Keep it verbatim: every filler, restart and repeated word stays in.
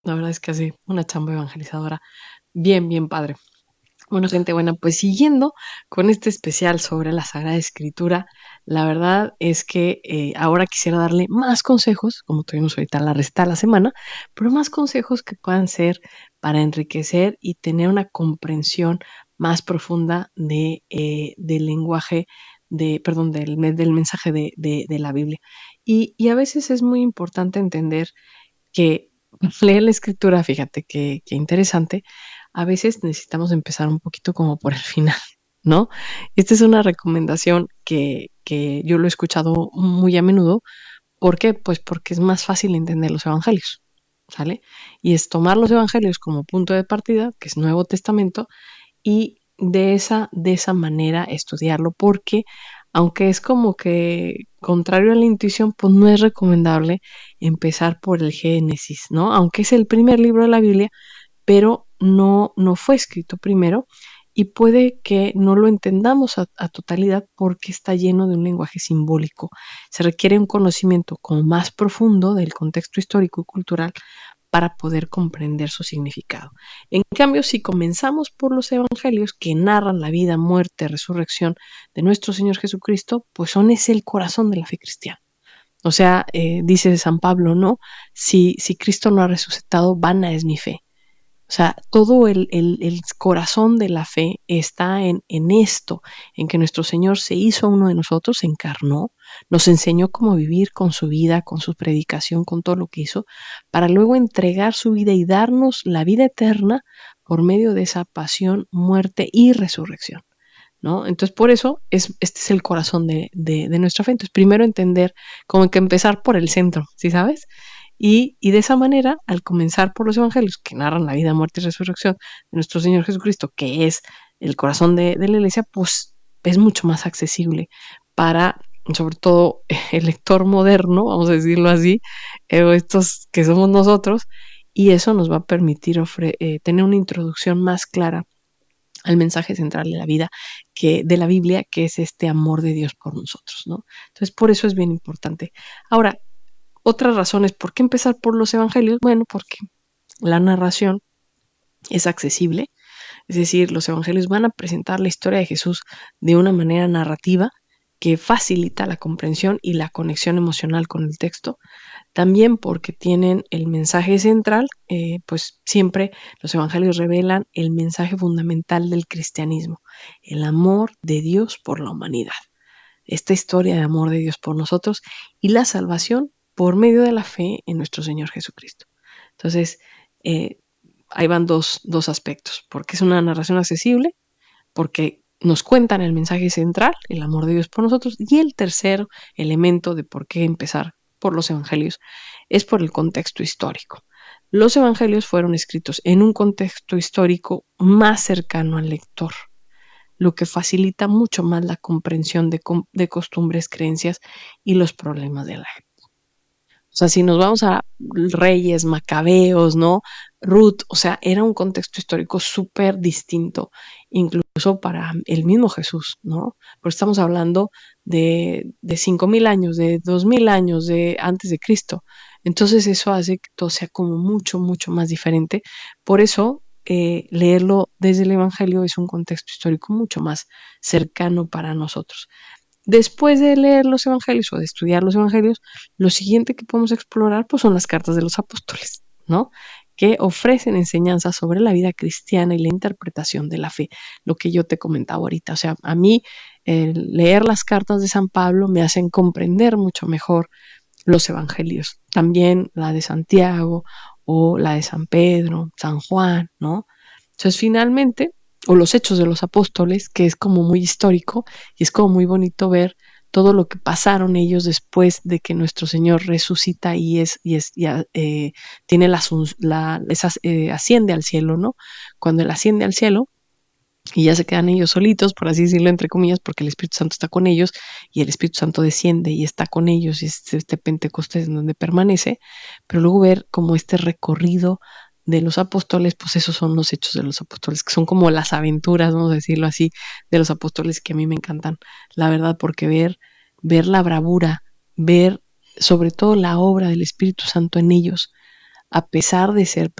La verdad es que hace una chamba evangelizadora bien, bien padre. Bueno, gente buena, pues siguiendo con este especial sobre la Sagrada Escritura, la verdad es que eh, ahora quisiera darle más consejos, como tuvimos ahorita la receta de la semana, pero más consejos que puedan ser para enriquecer y tener una comprensión más profunda de, eh, del lenguaje, de, perdón, del, del mensaje de, de, de la Biblia. Y, y a veces es muy importante entender que leer la escritura, fíjate qué qué interesante, a veces necesitamos empezar un poquito como por el final, ¿no? Esta es una recomendación que que yo lo he escuchado muy a menudo, ¿por qué? Pues porque es más fácil entender los evangelios, ¿sale? Y es tomar los evangelios como punto de partida, que es Nuevo Testamento, y de esa de esa manera estudiarlo, porque aunque es como que contrario a la intuición, pues no es recomendable empezar por el Génesis, ¿no? Aunque es el primer libro de la Biblia, pero no no fue escrito primero y puede que no lo entendamos a a totalidad porque está lleno de un lenguaje simbólico. Se requiere un conocimiento como más profundo del contexto histórico y cultural para poder comprender su significado. En cambio, si comenzamos por los evangelios que narran la vida, muerte, resurrección de nuestro Señor Jesucristo, pues son es el corazón de la fe cristiana. O sea, eh, dice San Pablo, ¿no? Si, si Cristo no ha resucitado, vana es mi fe. O sea, todo el, el, el corazón de la fe está en, en esto, en que nuestro Señor se hizo uno de nosotros, se encarnó, nos enseñó cómo vivir con su vida, con su predicación, con todo lo que hizo, para luego entregar su vida y darnos la vida eterna por medio de esa pasión, muerte y resurrección, ¿no? Entonces, por eso es, este es el corazón de, de, de nuestra fe. Entonces, primero entender, como que empezar por el centro, ¿sí sabes? Y, y de esa manera, al comenzar por los evangelios que narran la vida, muerte y resurrección de nuestro Señor Jesucristo, que es el corazón de, de la iglesia, pues es mucho más accesible para, sobre todo, el lector moderno, vamos a decirlo así, eh, estos que somos nosotros, y eso nos va a permitir ofre eh, tener una introducción más clara al mensaje central de la vida, que de la Biblia, que es este amor de Dios por nosotros, ¿no? Entonces, por eso es bien importante. Ahora, otras razones, ¿por qué empezar por los evangelios? Bueno, porque la narración es accesible, es decir, los evangelios van a presentar la historia de Jesús de una manera narrativa que facilita la comprensión y la conexión emocional con el texto. También porque tienen el mensaje central, eh, pues siempre los evangelios revelan el mensaje fundamental del cristianismo, el amor de Dios por la humanidad. Esta historia de amor de Dios por nosotros y la salvación por medio de la fe en nuestro Señor Jesucristo. Entonces, eh, ahí van dos, dos aspectos, porque es una narración accesible, porque nos cuentan el mensaje central, el amor de Dios por nosotros, y el tercer elemento de por qué empezar por los evangelios es por el contexto histórico. Los evangelios fueron escritos en un contexto histórico más cercano al lector, lo que facilita mucho más la comprensión de, de costumbres, creencias y los problemas de la gente. O sea, si nos vamos a Reyes, Macabeos, ¿no? Ruth, o sea, era un contexto histórico súper distinto, incluso para el mismo Jesús, ¿no? Porque estamos hablando de, de cinco mil años, de dos mil años de antes de Cristo. Entonces eso hace que todo sea como mucho, mucho más diferente. Por eso eh, leerlo desde el Evangelio es un contexto histórico mucho más cercano para nosotros. Después de leer los evangelios o de estudiar los evangelios, lo siguiente que podemos explorar pues, son las cartas de los apóstoles, ¿no? Que ofrecen enseñanzas sobre la vida cristiana y la interpretación de la fe, lo que yo te comentaba ahorita. O sea, a mí eh, leer las cartas de San Pablo me hacen comprender mucho mejor los evangelios. También la de Santiago o la de San Pedro, San Juan, ¿no? Entonces, finalmente, o los hechos de los apóstoles, que es como muy histórico y es como muy bonito ver todo lo que pasaron ellos después de que nuestro Señor resucita y es y es ya eh, tiene la, la esas, eh, asciende al cielo, ¿no? Cuando él asciende al cielo y ya se quedan ellos solitos, por así decirlo, entre comillas, porque el Espíritu Santo está con ellos y el Espíritu Santo desciende y está con ellos y es este Pentecostés en donde permanece, pero luego ver como este recorrido de los apóstoles, pues esos son los hechos de los apóstoles, que son como las aventuras, vamos a decirlo así, de los apóstoles que a mí me encantan, la verdad, porque ver, ver la bravura, ver sobre todo la obra del Espíritu Santo en ellos, a pesar de ser